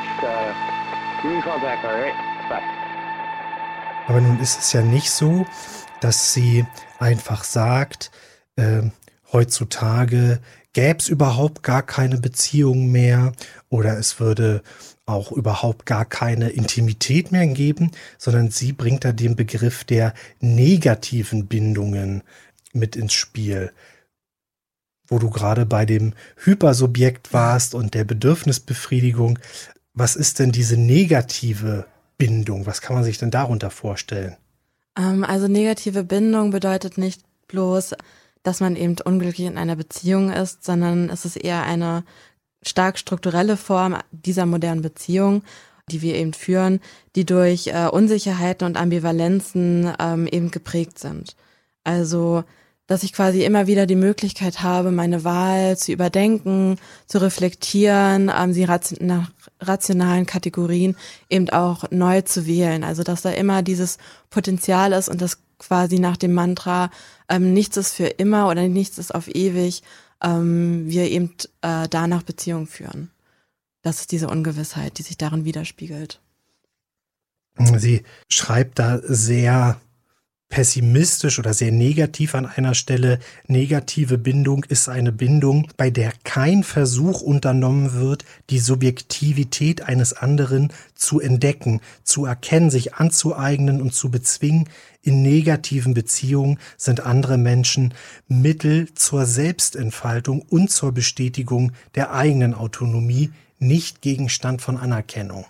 You're in contact, all right? Bye. Aber nun ist es ja nicht so, dass sie einfach sagt, heutzutage gäbe es überhaupt gar keine Beziehung mehr oder es würde auch überhaupt gar keine Intimität mehr geben, sondern sie bringt da den Begriff der negativen Bindungen mit ins Spiel. Wo du gerade bei dem Hypersubjekt warst und der Bedürfnisbefriedigung. Was ist denn diese negative Bindung? Was kann man sich denn darunter vorstellen? Also negative Bindung bedeutet nicht bloß, dass man eben unglücklich in einer Beziehung ist, sondern es ist eher eine stark strukturelle Form dieser modernen Beziehung, die wir eben führen, die durch Unsicherheiten und Ambivalenzen eben geprägt sind. Also, dass ich quasi immer wieder die Möglichkeit habe, meine Wahl zu überdenken, zu reflektieren, sie nach rationalen Kategorien eben auch neu zu wählen. Also, dass da immer dieses Potenzial ist und das quasi nach dem Mantra, nichts ist für immer oder nichts ist auf ewig, wir eben danach Beziehungen führen. Das ist diese Ungewissheit, die sich darin widerspiegelt. Sie schreibt da sehr pessimistisch oder sehr negativ an einer Stelle. Negative Bindung ist eine Bindung, bei der kein Versuch unternommen wird, die Subjektivität eines anderen zu entdecken, zu erkennen, sich anzueignen und zu bezwingen. In negativen Beziehungen sind andere Menschen Mittel zur Selbstentfaltung und zur Bestätigung der eigenen Autonomie, nicht Gegenstand von Anerkennung.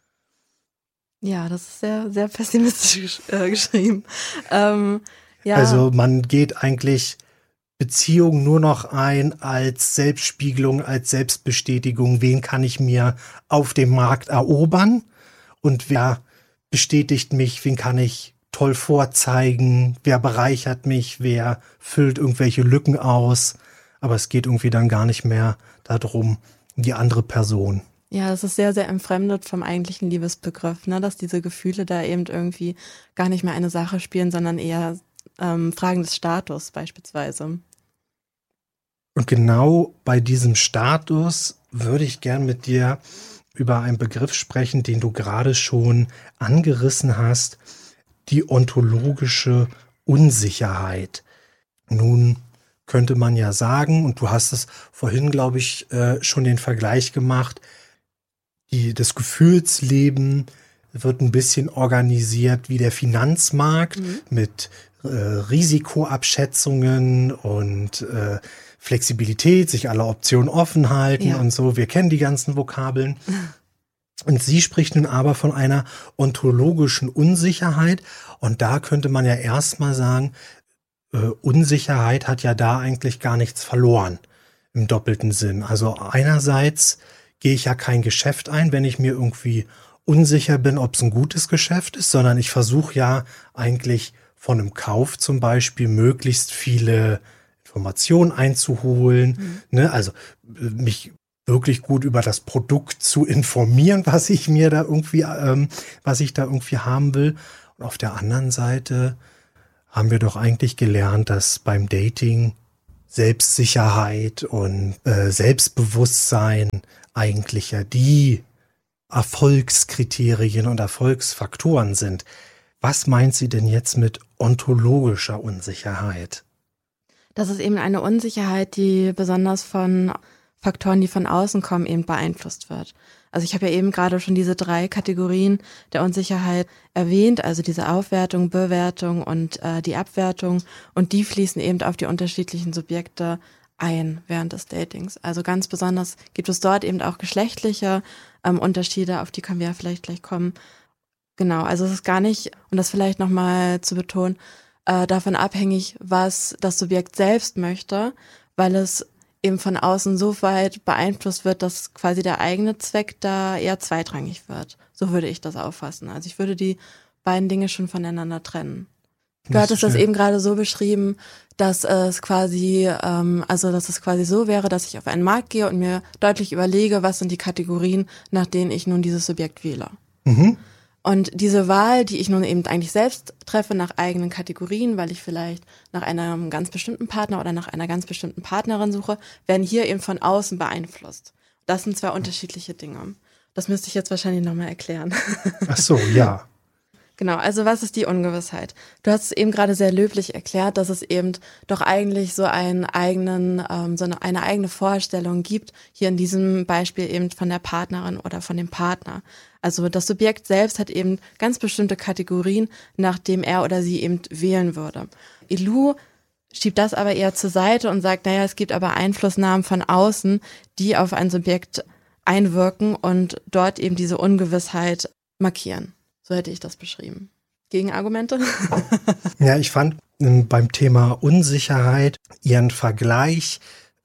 Ja, das ist sehr, sehr pessimistisch geschrieben. Ja. Also man geht eigentlich Beziehung nur noch ein als Selbstspiegelung, als Selbstbestätigung. Wen kann ich mir auf dem Markt erobern? Und wer bestätigt mich? Wen kann ich toll vorzeigen? Wer bereichert mich? Wer füllt irgendwelche Lücken aus? Aber es geht irgendwie dann gar nicht mehr darum, die andere Person. Ja, das ist sehr, sehr entfremdet vom eigentlichen Liebesbegriff, ne? Dass diese Gefühle da eben irgendwie gar nicht mehr eine Sache spielen, sondern eher Fragen des Status beispielsweise. Und genau bei diesem Status würde ich gern mit dir über einen Begriff sprechen, den du gerade schon angerissen hast, die ontologische Unsicherheit. Nun könnte man ja sagen, und du hast es vorhin, glaube ich, schon den Vergleich gemacht, das Gefühlsleben wird ein bisschen organisiert wie der Finanzmarkt mit Risikoabschätzungen und Flexibilität, sich alle Optionen offen halten und so. Wir kennen die ganzen Vokabeln. Und sie spricht nun aber von einer ontologischen Unsicherheit. Und da könnte man ja erstmal sagen, Unsicherheit hat ja da eigentlich gar nichts verloren im doppelten Sinn. Also einerseits gehe ich ja kein Geschäft ein, wenn ich mir irgendwie unsicher bin, ob es ein gutes Geschäft ist, sondern ich versuche ja eigentlich von einem Kauf zum Beispiel möglichst viele Informationen einzuholen, ne? Also mich wirklich gut über das Produkt zu informieren, was ich da irgendwie haben will. Und auf der anderen Seite haben wir doch eigentlich gelernt, dass beim Dating Selbstsicherheit und Selbstbewusstsein eigentlich ja die Erfolgskriterien und Erfolgsfaktoren sind. Was meint sie denn jetzt mit ontologischer Unsicherheit? Das ist eben eine Unsicherheit, die besonders von Faktoren, die von außen kommen, eben beeinflusst wird. Also ich habe ja eben gerade schon diese 3 Kategorien der Unsicherheit erwähnt, also diese Aufwertung, Bewertung und die Abwertung, und die fließen eben auf die unterschiedlichen Subjekte ein während des Datings. Also ganz besonders gibt es dort eben auch geschlechtliche Unterschiede, auf die können wir ja vielleicht gleich kommen. Genau, also es ist gar nicht, um das vielleicht nochmal zu betonen, davon abhängig, was das Subjekt selbst möchte, weil es eben von außen so weit beeinflusst wird, dass quasi der eigene Zweck da eher zweitrangig wird. So würde ich das auffassen. Also ich würde die beiden Dinge schon voneinander trennen. Du hattest das eben gerade so beschrieben, dass es quasi, dass es quasi so wäre, dass ich auf einen Markt gehe und mir deutlich überlege, was sind die Kategorien, nach denen ich nun dieses Subjekt wähle. Mhm. Und diese Wahl, die ich nun eben eigentlich selbst treffe nach eigenen Kategorien, weil ich vielleicht nach einem ganz bestimmten Partner oder nach einer ganz bestimmten Partnerin suche, werden hier eben von außen beeinflusst. Das sind 2 unterschiedliche Dinge. Das müsste ich jetzt wahrscheinlich nochmal erklären. Ach so, ja. Genau, also was ist die Ungewissheit? Du hast es eben gerade sehr löblich erklärt, dass es eben doch eigentlich so einen eigenen, eine eigene Vorstellung gibt, hier in diesem Beispiel eben von der Partnerin oder von dem Partner. Also das Subjekt selbst hat eben ganz bestimmte Kategorien, nach dem er oder sie eben wählen würde. Ilou schiebt das aber eher zur Seite und sagt, naja, es gibt aber Einflussnahmen von außen, die auf ein Subjekt einwirken und dort eben diese Ungewissheit markieren. So hätte ich das beschrieben. Gegenargumente? Ja, ich fand beim Thema Unsicherheit Ihren Vergleich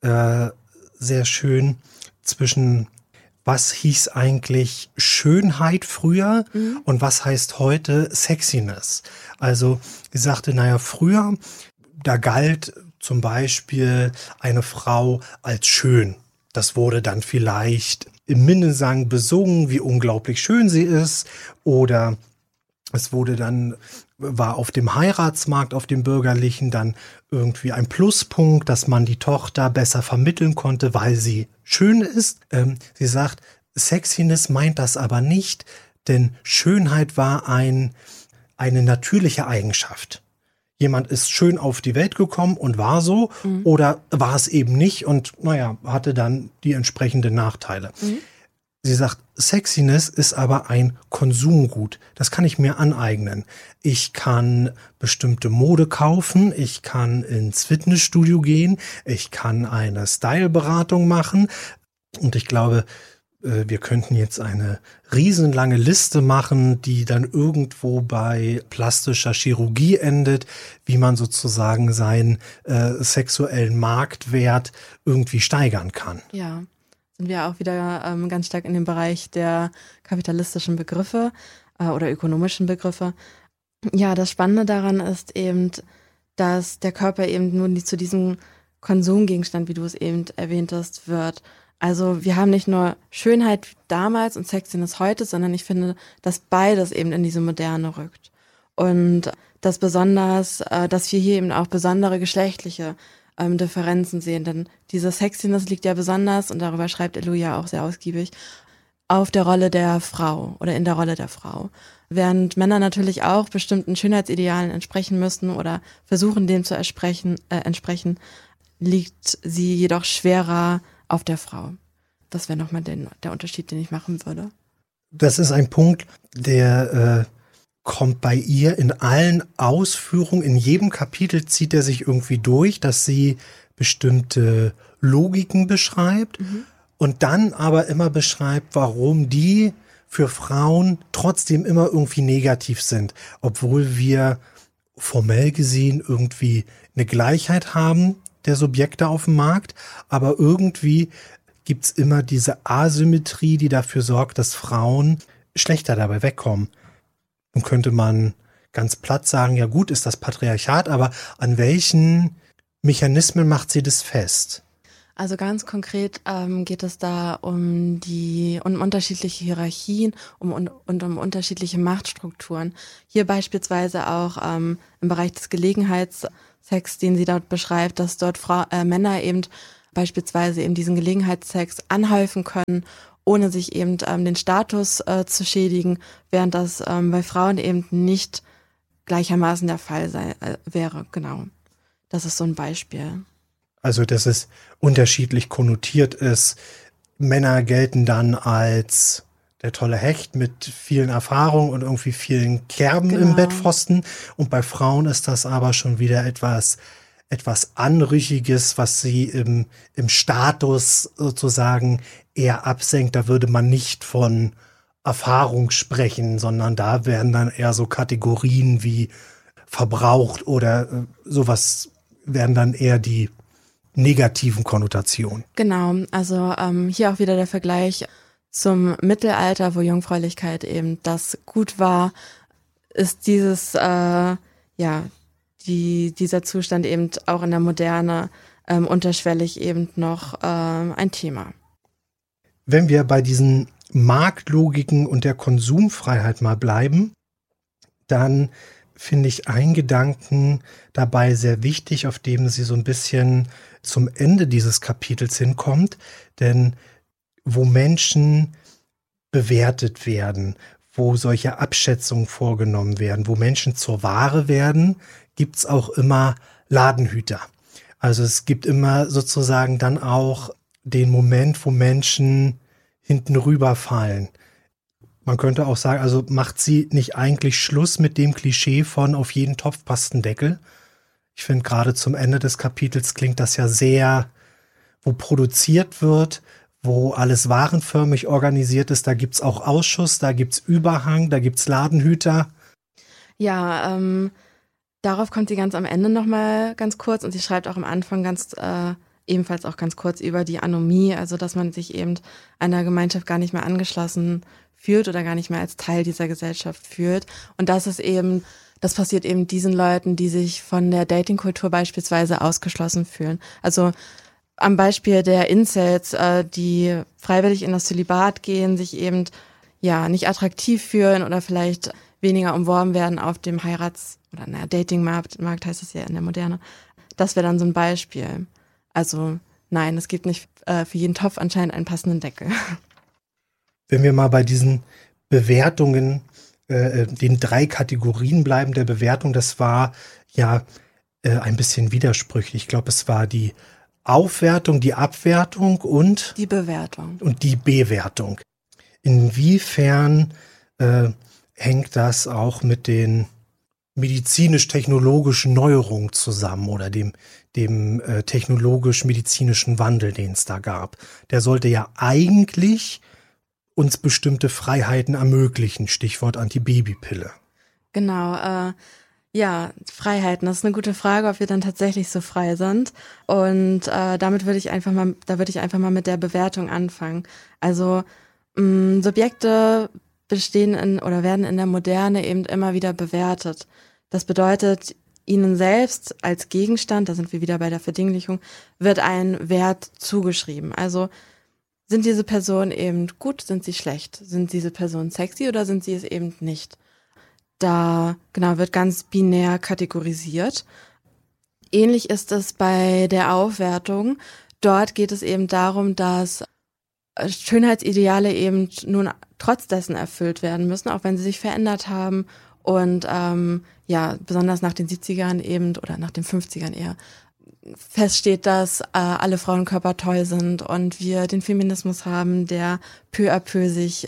sehr schön zwischen was hieß eigentlich Schönheit früher und was heißt heute Sexiness. Also sie sagte, naja, früher, da galt zum Beispiel eine Frau als schön. Das wurde dann vielleicht im Minnesang besungen, wie unglaublich schön sie ist. Oder es wurde dann, war auf dem Heiratsmarkt, auf dem bürgerlichen, dann irgendwie ein Pluspunkt, dass man die Tochter besser vermitteln konnte, weil sie schön ist. Sie sagt, Sexiness meint das aber nicht, denn Schönheit war eine natürliche Eigenschaft. Jemand ist schön auf die Welt gekommen und war so oder war es eben nicht und hatte dann die entsprechenden Nachteile. Sie sagt, Sexiness ist aber ein Konsumgut. Das kann ich mir aneignen. Ich kann bestimmte Mode kaufen, ich kann ins Fitnessstudio gehen, ich kann eine Styleberatung machen und ich glaube, wir könnten jetzt eine riesenlange Liste machen, die dann irgendwo bei plastischer Chirurgie endet, wie man sozusagen seinen sexuellen Marktwert irgendwie steigern kann. Ja, sind wir auch wieder ganz stark in dem Bereich der kapitalistischen Begriffe oder ökonomischen Begriffe. Ja, das Spannende daran ist eben, dass der Körper eben nur zu diesem Konsumgegenstand, wie du es eben erwähntest, wird. Also wir haben nicht nur Schönheit damals und Sexiness heute, sondern ich finde, dass beides eben in diese Moderne rückt. Und dass besonders, dass wir hier eben auch besondere geschlechtliche Differenzen sehen. Denn diese Sexiness liegt ja besonders, und darüber schreibt Ilou ja auch sehr ausgiebig, auf der Rolle der Frau oder in der Rolle der Frau. Während Männer natürlich auch bestimmten Schönheitsidealen entsprechen müssen oder versuchen, dem zu entsprechen, liegt sie jedoch schwerer auf der Frau. Das wäre nochmal der Unterschied, den ich machen würde. Das ist ein Punkt, der kommt bei ihr in allen Ausführungen, in jedem Kapitel zieht er sich irgendwie durch, dass sie bestimmte Logiken beschreibt und dann aber immer beschreibt, warum die für Frauen trotzdem immer irgendwie negativ sind, obwohl wir formell gesehen irgendwie eine Gleichheit haben der Subjekte auf dem Markt, aber irgendwie gibt's immer diese Asymmetrie, die dafür sorgt, dass Frauen schlechter dabei wegkommen. Nun könnte man ganz platt sagen, ja gut, ist das Patriarchat, aber an welchen Mechanismen macht sie das fest? Also ganz konkret geht es da um unterschiedliche Hierarchien und um unterschiedliche Machtstrukturen. Hier beispielsweise auch im Bereich des Gelegenheitssex, den sie dort beschreibt, dass dort Männer eben beispielsweise eben diesen Gelegenheitssex anhäufen können, ohne sich eben den Status zu schädigen, während das bei Frauen eben nicht gleichermaßen der Fall wäre. Genau, das ist so ein Beispiel. Also, dass es unterschiedlich konnotiert ist. Männer gelten dann als der tolle Hecht mit vielen Erfahrungen und irgendwie vielen Kerben im Bettpfosten. Und bei Frauen ist das aber schon wieder etwas Anrüchiges, was sie im Status sozusagen eher absenkt. Da würde man nicht von Erfahrung sprechen, sondern da werden dann eher so Kategorien wie verbraucht oder sowas werden dann eher die negativen Konnotationen. Genau, also hier auch wieder der Vergleich zum Mittelalter, wo Jungfräulichkeit eben das Gut war, ist dieser Zustand eben auch in der Moderne unterschwellig eben noch ein Thema. Wenn wir bei diesen Marktlogiken und der Konsumfreiheit mal bleiben, dann finde ich einen Gedanken dabei sehr wichtig, auf dem sie so ein bisschen zum Ende dieses Kapitels hinkommt. Denn wo Menschen bewertet werden, wo solche Abschätzungen vorgenommen werden, wo Menschen zur Ware werden, gibt's auch immer Ladenhüter. Also es gibt immer sozusagen dann auch den Moment, wo Menschen hinten rüberfallen. Man könnte auch sagen, also macht sie nicht eigentlich Schluss mit dem Klischee von auf jeden Topf passt ein Deckel? Ich finde, gerade zum Ende des Kapitels klingt das ja sehr, wo produziert wird, wo alles warenförmig organisiert ist. Da gibt's auch Ausschuss, da gibt's Überhang, da gibt's Ladenhüter. Ja, darauf kommt sie ganz am Ende nochmal ganz kurz und sie schreibt auch am Anfang ebenfalls auch ganz kurz über die Anomie, also dass man sich eben einer Gemeinschaft gar nicht mehr angeschlossen fühlt oder gar nicht mehr als Teil dieser Gesellschaft fühlt. Und das passiert eben diesen Leuten, die sich von der Datingkultur beispielsweise ausgeschlossen fühlen. Also am Beispiel der Incels, die freiwillig in das Zölibat gehen, sich eben nicht attraktiv fühlen oder vielleicht weniger umworben werden auf dem Datingmarkt heißt es ja in der Moderne. Das wäre dann so ein Beispiel. Also nein, es gibt nicht für jeden Topf anscheinend einen passenden Deckel. Wenn wir mal bei diesen Bewertungen, den 3 Kategorien bleiben der Bewertung, das war ja ein bisschen widersprüchlich. Ich glaube, es war die Aufwertung, die Abwertung und die Bewertung. Und die Bewertung. Inwiefern hängt das auch mit den medizinisch-technologischen Neuerungen zusammen oder dem technologisch-medizinischen Wandel, den es da gab? Der sollte ja eigentlich uns bestimmte Freiheiten ermöglichen. Stichwort Antibabypille. Genau, Freiheiten, das ist eine gute Frage, ob wir dann tatsächlich so frei sind. Und damit würde ich einfach mal mit der Bewertung anfangen. Also Subjekte werden in der Moderne eben immer wieder bewertet. Das bedeutet, ihnen selbst als Gegenstand, da sind wir wieder bei der Verdinglichung, wird ein Wert zugeschrieben. Also sind diese Personen eben gut, sind sie schlecht? Sind diese Personen sexy oder sind sie es eben nicht? Da wird ganz binär kategorisiert. Ähnlich ist es bei der Aufwertung. Dort geht es eben darum, dass Schönheitsideale eben nun trotz dessen erfüllt werden müssen, auch wenn sie sich verändert haben. Und besonders nach den 70ern eben oder nach den 50ern eher feststeht, dass alle Frauenkörper toll sind und wir den Feminismus haben, der peu à peu sich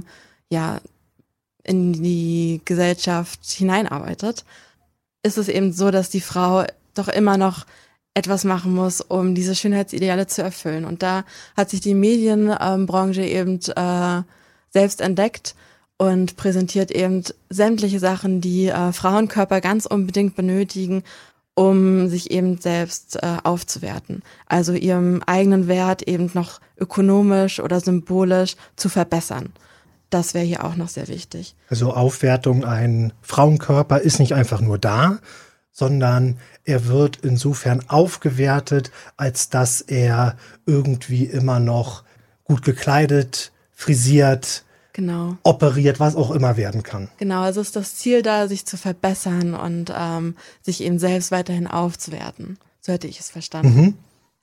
in die Gesellschaft hineinarbeitet, ist es eben so, dass die Frau doch immer noch etwas machen muss, um diese Schönheitsideale zu erfüllen. Und da hat sich die Medienbranche eben selbst entdeckt und präsentiert eben sämtliche Sachen, die Frauenkörper ganz unbedingt benötigen, um sich eben selbst aufzuwerten. Also ihrem eigenen Wert eben noch ökonomisch oder symbolisch zu verbessern. Das wäre hier auch noch sehr wichtig. Also Aufwertung, ein Frauenkörper ist nicht einfach nur da, sondern er wird insofern aufgewertet, als dass er irgendwie immer noch gut gekleidet, frisiert, operiert, was auch immer werden kann. Genau, also ist das Ziel da, sich zu verbessern und sich eben selbst weiterhin aufzuwerten. So hätte ich es verstanden.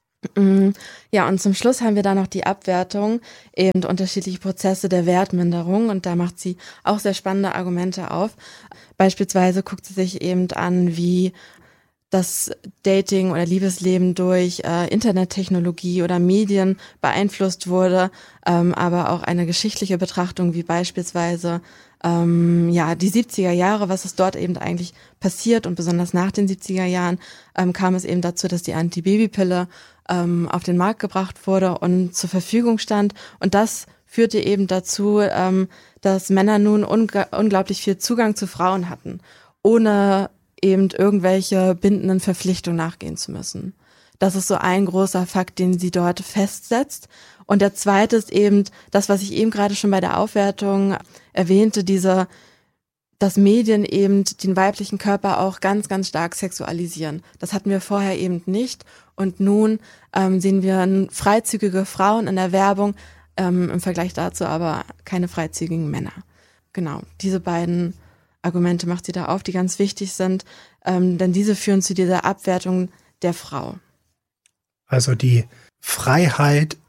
Ja, und zum Schluss haben wir da noch die Abwertung, eben unterschiedliche Prozesse der Wertminderung, und da macht sie auch sehr spannende Argumente auf. Beispielsweise guckt sie sich eben an, wie das Dating oder Liebesleben durch Internettechnologie oder Medien beeinflusst wurde, aber auch eine geschichtliche Betrachtung, wie beispielsweise die 70er Jahre, was ist dort eben eigentlich passiert, und besonders nach den 70er Jahren kam es eben dazu, dass die Antibabypille auf den Markt gebracht wurde und zur Verfügung stand, und das führte eben dazu, dass Männer nun unglaublich viel Zugang zu Frauen hatten, ohne eben irgendwelche bindenden Verpflichtungen nachgehen zu müssen. Das ist so ein großer Fakt, den sie dort festsetzt. Und der zweite ist eben das, was ich eben gerade schon bei der Aufwertung erwähnte, dass Medien eben den weiblichen Körper auch ganz, ganz stark sexualisieren. Das hatten wir vorher eben nicht. Und nun sehen wir freizügige Frauen in der Werbung, im Vergleich dazu aber keine freizügigen Männer. Genau, diese beiden Argumente macht sie da auf, die ganz wichtig sind, denn diese führen zu dieser Abwertung der Frau. Also die Freiheit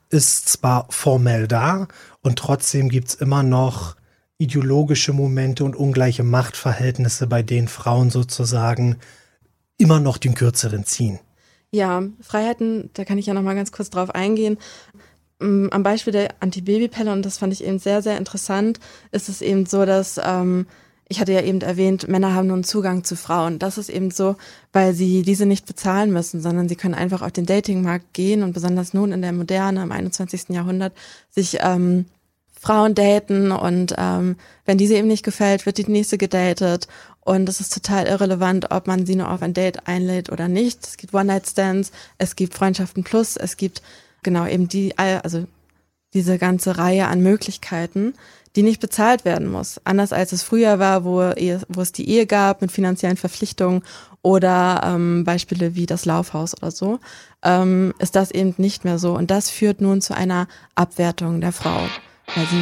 ist zwar formell da und trotzdem gibt's immer noch ideologische Momente und ungleiche Machtverhältnisse, bei denen Frauen sozusagen immer noch den Kürzeren ziehen. Ja, Freiheiten, da kann ich ja noch mal ganz kurz drauf eingehen. Am Beispiel der Antibabypille, und das fand ich eben sehr, sehr interessant, ist es eben so, dass, ich hatte ja eben erwähnt, Männer haben nun Zugang zu Frauen. Das ist eben so, weil sie diese nicht bezahlen müssen, sondern sie können einfach auf den Datingmarkt gehen und besonders nun in der Moderne, im 21. Jahrhundert, sich Frauen daten und wenn diese eben nicht gefällt, wird die nächste gedatet. Und es ist total irrelevant, ob man sie nur auf ein Date einlädt oder nicht. Es gibt One-Night-Stands, es gibt Freundschaften plus, es gibt genau eben diese ganze Reihe an Möglichkeiten, die nicht bezahlt werden muss. Anders als es früher war, wo es die Ehe gab mit finanziellen Verpflichtungen oder Beispiele wie das Laufhaus oder so, ist das eben nicht mehr so. Und das führt nun zu einer Abwertung der Frau, weil sie